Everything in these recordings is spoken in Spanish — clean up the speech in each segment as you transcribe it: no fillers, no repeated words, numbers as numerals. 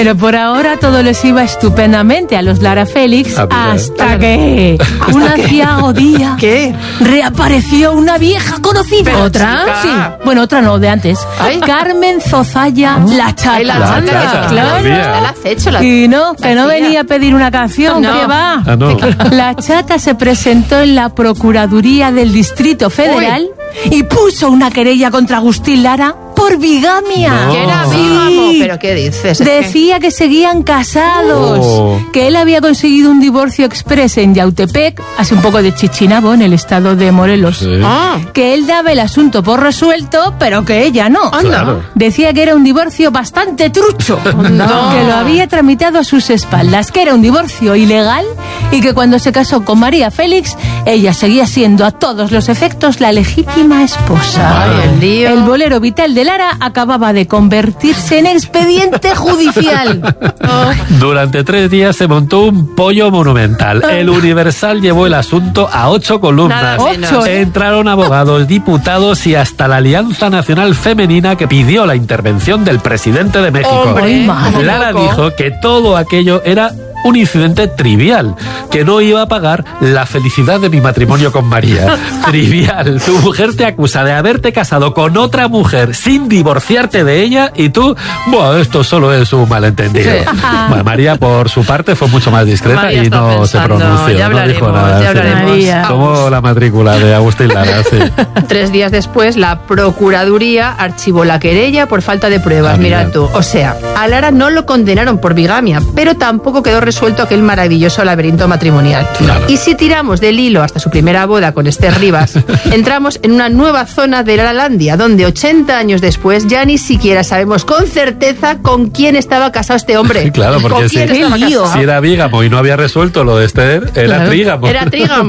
Pero por ahora todo les iba estupendamente a los Lara Félix hasta que un aciago día reapareció una vieja conocida. ¿Otra? Sí. Bueno, otra no, de antes. Carmen Zozaya, la chata. Ay, la chata. Claro. La has hecho, Y no, que no venía a pedir una canción, No. que va. Ah, no. La chata se presentó en la Procuraduría del Distrito Federal y puso una querella contra Agustín Lara por bigamia. No. Que era bígamo. ¿Pero qué dices? Decía que seguían casados, que él había conseguido un divorcio express en Yautepec, hace un poco de Chichinabo, en el estado de Morelos. Sí. Que él daba el asunto por resuelto, pero que ella no. Claro. Decía que era un divorcio bastante trucho, que lo había tramitado a sus espaldas, que era un divorcio ilegal y que cuando se casó con María Félix, ella seguía siendo a todos los efectos la legítima esposa. Ay, el lío. El bolero vital de Lara acababa de convertirse en expediente judicial. Durante 3 días se montó un pollo monumental. El Universal llevó el asunto a 8 columnas. Nada menos. 8, Entraron abogados, diputados y hasta la Alianza Nacional Femenina, que pidió la intervención del presidente de México. Hombre, madre. Lara dijo que todo aquello era un incidente trivial, que no iba a pagar la felicidad de mi matrimonio con María. Trivial. Tu mujer te acusa de haberte casado con otra mujer sin divorciarte de ella y tú, bueno, esto solo es un malentendido. Sí. Bueno, María, por su parte, fue mucho más discreta María y está no se pensando, pronunció. ya No dijo hablaremos, nada. ya sí. hablaremos. María. Como la matrícula de Agustín Lara, sí. 3 días después, la Procuraduría archivó la querella por falta de pruebas. Mira. Mira tú. O sea, a Lara no lo condenaron por bigamia, pero tampoco quedó resuelto aquel maravilloso laberinto matrimonial. Claro. Y si tiramos del hilo hasta su primera boda con Esther Rivas, entramos en una nueva zona de Laralandia, donde 80 años después ya ni siquiera sabemos con certeza con quién estaba casado este hombre. Claro, porque ¿Con quién estaba casado? si era bígamo y no había resuelto lo de Esther, era Claro. trígamo. Era trígamo.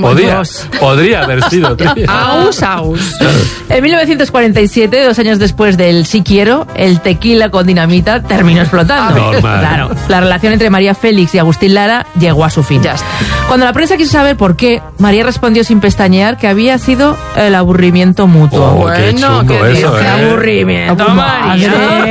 Podría haber sido trígamo. Aus. En 1947, 2 años después del Sí Quiero, el tequila con dinamita terminó explotando. Normal. Claro, la relación entre María Félix y Agustín Lara llegó a su fin. Ya está. Cuando la prensa quiso saber por qué, María respondió sin pestañear que había sido el aburrimiento mutuo. Oh, qué Bueno, chungo ¿qué eso, dices? Aburrimiento, María.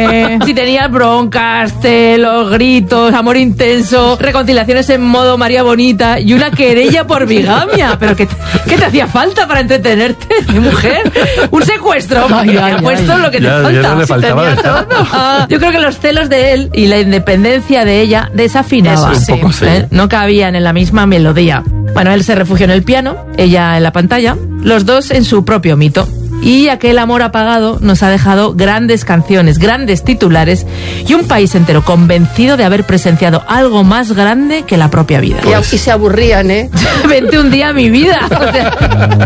Si tenía broncas, celos, gritos, amor intenso, reconciliaciones en modo María Bonita y una querella por bigamia. ¿Pero qué te hacía falta para entretenerte, mi mujer? Un secuestro. Ay, Te ay, ha puesto ay. lo que te Ya falta. no le faltaba tenía de todo. Yo creo que los celos de él y la independencia de ella desafinaban. Eso, un poco sí. No cabían en la misma melodía. Bueno, él se refugió en el piano, ella en la pantalla, los dos en su propio mito. Y aquel amor apagado nos ha dejado grandes canciones, grandes titulares y un país entero convencido de haber presenciado algo más grande que la propia vida. Y se aburrían, ¿eh? 21 días mi vida. O sea,